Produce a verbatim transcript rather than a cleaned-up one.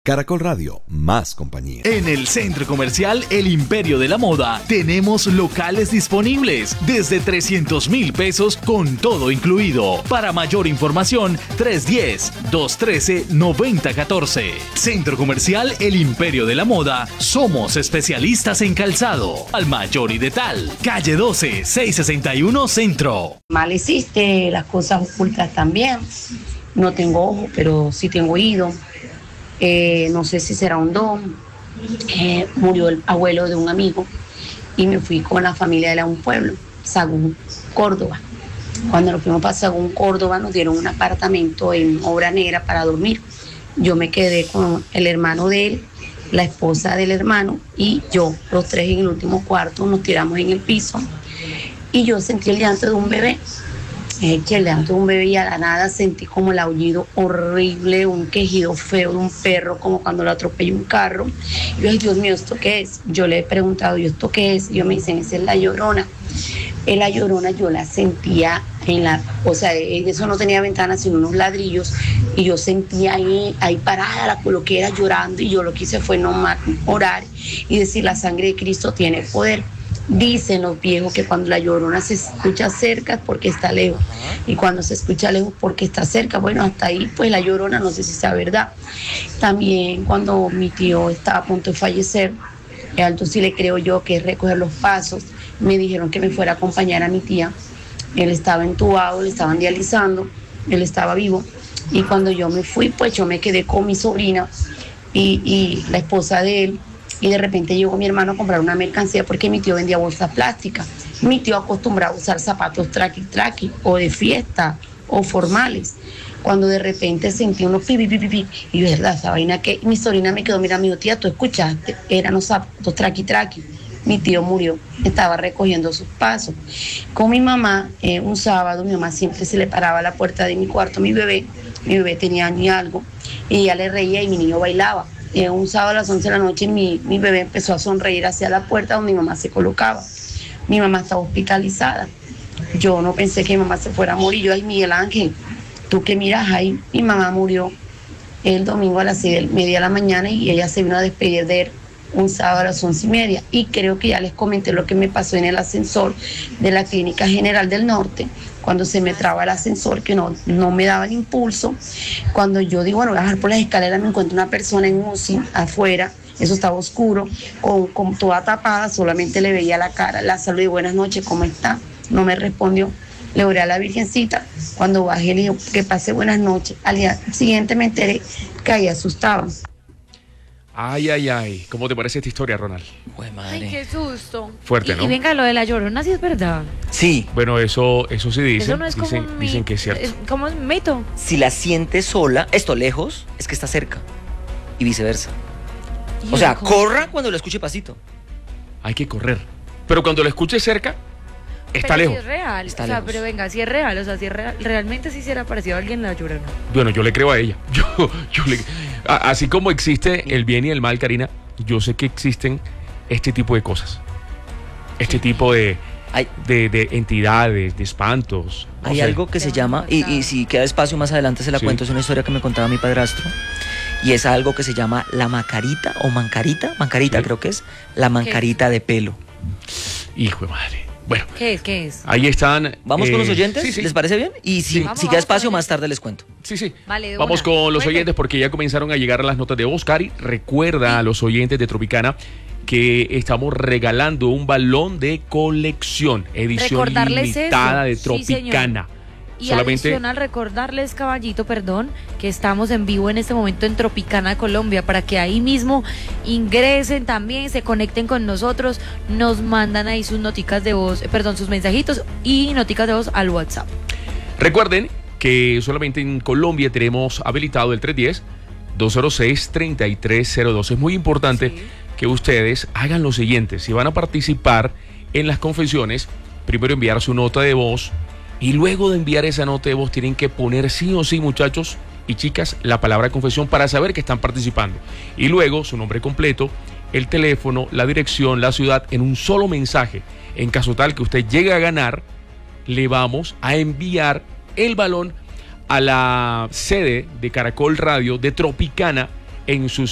Caracol Radio, más compañía. En el Centro Comercial El Imperio de la Moda tenemos locales disponibles desde trescientos mil pesos con todo incluido. Para mayor información, tres uno cero, dos uno tres, nueve cero uno cuatro. Centro Comercial El Imperio de la Moda. Somos especialistas en calzado. Al mayor y de tal. Calle doce, seiscientos sesenta y uno Centro. Mal hiciste las cosas ocultas también. No tengo ojo, pero sí tengo oído. Eh, no sé si será un don. Eh, murió el abuelo de un amigo y me fui con la familia de él a un pueblo, Sagún, Córdoba. Cuando nos fuimos para Sagún, Córdoba, nos dieron un apartamento en Obra Negra para dormir. Yo me quedé con el hermano de él, la esposa del hermano y yo, los tres en el último cuarto, nos tiramos en el piso y yo sentí el llanto de un bebé. Eh, que el llanto de un bebé y a la nada sentí como el aullido horrible, un quejido feo de un perro, como cuando lo atropella un carro. Y yo, ay, Dios mío, ¿esto qué es? Yo le he preguntado, ¿y esto qué es? Y ellos me dicen, esa es la Llorona. En la Llorona yo la sentía en la, o sea, eso no tenía ventanas sino unos ladrillos, y yo sentía ahí, ahí parada, la coloqué era llorando, y yo lo que hice fue no orar y decir, la sangre de Cristo tiene poder. Dicen los viejos que cuando la Llorona se escucha cerca es porque está lejos, y cuando se escucha lejos porque está cerca. Bueno, hasta ahí pues la Llorona, no sé si sea verdad. También cuando mi tío estaba a punto de fallecer, alto sí le creo yo que es recoger los pasos, me dijeron que me fuera a acompañar a mi tía. Él estaba entubado, le estaban dializando, él estaba vivo, y cuando yo me fui pues yo me quedé con mi sobrina y, y la esposa de él. Y de repente llegó mi hermano a comprar una mercancía porque mi tío vendía bolsas plásticas. Mi tío acostumbraba a usar zapatos traqui traqui o de fiesta o formales. Cuando de repente sentí unos pipi pipi pipi, y yo, verdad, esa vaina que mi sobrina me quedó, mira, mi tía, tú escuchaste, eran los zapatos traqui traqui. Mi tío murió, estaba recogiendo sus pasos. Con mi mamá, eh, un sábado, mi mamá siempre se le paraba a la puerta de mi cuarto, mi bebé, mi bebé tenía año y algo, y ella le reía y mi niño bailaba. Eh, un sábado a las once de la noche mi, mi bebé empezó a sonreír hacia la puerta donde mi mamá se colocaba. Mi mamá estaba hospitalizada. Yo no pensé que mi mamá se fuera a morir. Yo, ay, Miguel Ángel, ¿tú qué miras ahí? Mi mamá murió el domingo a las seis y media de la mañana y ella se vino a despedir de él un sábado a las once y media. Y creo que ya les comenté lo que me pasó en el ascensor de la Clínica General del Norte, cuando se me traba el ascensor, que no, no me daba el impulso. Cuando yo digo, bueno, voy a bajar por las escaleras, me encuentro una persona en U C I afuera, eso estaba oscuro, con, con toda tapada, solamente le veía la cara, la saludé, buenas noches, ¿cómo está? No me respondió. Le oré a la Virgencita, cuando bajé le dije que pase buenas noches. Al día siguiente me enteré que ahí asustaban. Ay, ay, ay. ¿Cómo te parece esta historia, Ronald? Uy, madre. Ay, qué susto. Fuerte, y, ¿no? Y venga, lo de la Llorona, sí es verdad. Sí. Bueno, eso, eso sí dicen. Eso no es dicen, como un dicen mit- que es cierto. Es como un mito. Si la sientes sola, esto lejos, es que está cerca. Y viceversa. O sea, ¿cómo? corra cuando la escuche pasito. Hay que correr. Pero cuando lo escuches cerca, está pero lejos. Si es real. Está o sea, lejos. pero venga, si es real. O sea, si es real, realmente sí será parecido a alguien la Llorona. Bueno, yo le creo a ella. Yo, yo le, a- así como existe el bien y el mal, Karina, yo sé que existen este tipo de cosas. Este tipo de, Hay, de, de entidades, de espantos. no hay sé. algo que se Te van a llama, y, matar. y si queda espacio más adelante se la Sí. cuento, es una historia que me contaba mi padrastro. Y es algo que se llama la macarita o mancarita, mancarita Sí. creo que es, la mancarita de pelo. Hijo de madre. Bueno, ¿Qué es? ¿Qué es? ahí están. ¿Vamos eh, con los oyentes? Sí, sí. ¿Les parece bien? Y si, Sí. Vamos, si vamos queda espacio, con más oyentes. tarde les cuento. Sí, sí. Vale, de Vamos una. con los Cuente. oyentes porque ya comenzaron a llegar las notas de voz. Cari, recuerda a los oyentes de Tropicana que estamos regalando un balón de colección, edición Recordarles limitada eso. de Sí, señor. Tropicana. Y Solamente adicional, recordarles, caballito, perdón, que estamos en vivo en este momento en Tropicana, Colombia, para que ahí mismo ingresen también, se conecten con nosotros, nos mandan ahí sus noticas de voz, eh, perdón, sus mensajitos y noticas de voz al WhatsApp. recuerden que solamente en Colombia tenemos habilitado el tres uno cero, dos cero seis, tres tres cero dos. Es muy importante Sí. que ustedes hagan lo siguiente. Si van a participar en las confesiones, primero enviar su nota de voz y luego de enviar esa nota de voz tienen que poner sí o sí, muchachos y chicas, la palabra confesión para saber que están participando. Y luego su nombre completo, el teléfono, la dirección, la ciudad en un solo mensaje. En caso tal que usted llegue a ganar, le vamos a enviar el balón a la sede de Caracol Radio de Tropicana en su